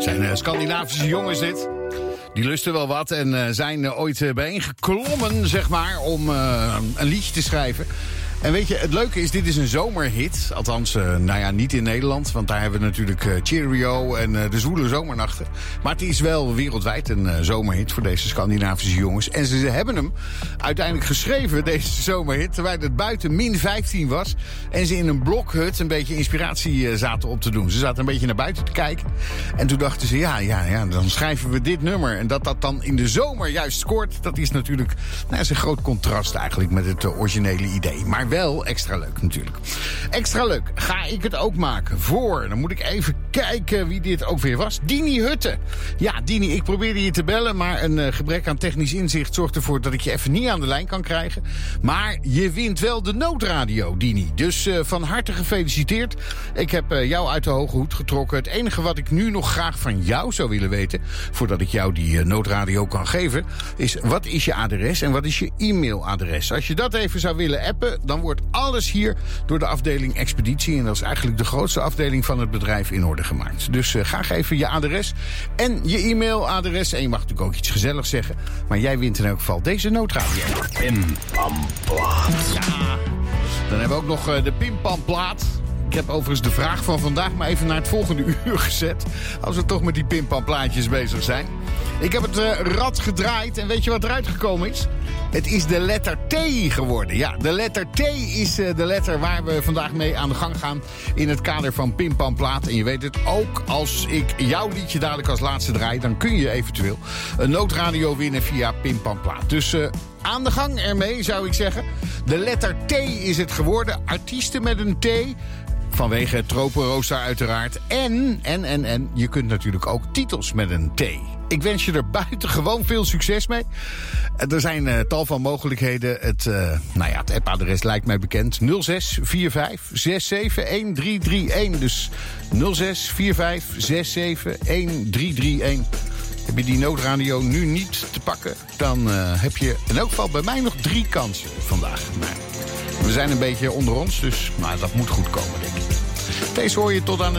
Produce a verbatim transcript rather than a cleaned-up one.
Zijn uh, Scandinavische jongens dit. Die lusten wel wat en uh, zijn uh, ooit uh, bijeengeklommen, zeg maar, om uh, een liedje te schrijven. En weet je, het leuke is, dit is een zomerhit. Althans, uh, nou ja, niet in Nederland. Want daar hebben we natuurlijk uh, Cheerio en uh, de zwoele zomernachten. Maar het is wel wereldwijd een uh, zomerhit voor deze Scandinavische jongens. En ze, ze hebben hem uiteindelijk geschreven, deze zomerhit, terwijl het buiten min vijftien was. En ze in een blokhut een beetje inspiratie uh, zaten op te doen. Ze zaten een beetje naar buiten te kijken. En toen dachten ze, ja, ja, ja, dan schrijven we dit nummer. En dat dat dan in de zomer juist scoort, dat is natuurlijk nou, is een groot contrast eigenlijk met het uh, originele idee. Maar wel extra leuk natuurlijk. Extra leuk ga ik het ook maken voor, dan moet ik even kijken wie dit ook weer was. Dini Hutte. Ja, Dini, ik probeerde je te bellen, maar een uh, gebrek aan technisch inzicht zorgt ervoor dat ik je even niet aan de lijn kan krijgen. Maar je wint wel de noodradio, Dini. Dus uh, van harte gefeliciteerd. Ik heb uh, jou uit de hoge hoed getrokken. Het enige wat ik nu nog graag van jou zou willen weten, voordat ik jou die uh, noodradio kan geven, is wat is je adres en wat is je e-mailadres? Als je dat even zou willen appen, dan wordt alles hier door de afdeling Expeditie, en dat is eigenlijk de grootste afdeling van het bedrijf, in orde gemaakt. Dus uh, graag even je adres en je e-mailadres. En je mag natuurlijk ook iets gezelligs zeggen, maar jij wint in elk geval deze noodradio. Pimpamplaat. Ja, dan hebben we ook nog uh, de Pimpamplaat. Ik heb overigens de vraag van vandaag maar even naar het volgende uur gezet, als we toch met die pimpamplaatjes bezig zijn. Ik heb het uh, rad gedraaid en weet je wat eruit gekomen is? Het is de letter T geworden. Ja, de letter T is uh, de letter waar we vandaag mee aan de gang gaan in het kader van Pimpamplaat. En je weet het, ook als ik jouw liedje dadelijk als laatste draai, dan kun je eventueel een noodradio winnen via Pimpamplaat. Dus uh, aan de gang ermee, zou ik zeggen. De letter T is het geworden. Artiesten met een T. Vanwege het tropenrooster uiteraard. En, en, en, en, je kunt natuurlijk ook titels met een T. Ik wens je er buitengewoon veel succes mee. Er zijn uh, tal van mogelijkheden. Het, uh, nou ja, het appadres lijkt mij bekend. nul zes vier vijf zes zeven een drie drie een. Dus nul zes vier vijf zes zeven een drie drie een. Heb je die noodradio nu niet te pakken, dan uh, heb je in elk geval bij mij nog drie kansen vandaag. Nou, we zijn een beetje onder ons, dus nou, dat moet goed komen, denk ik. Deze hoor je tot aan de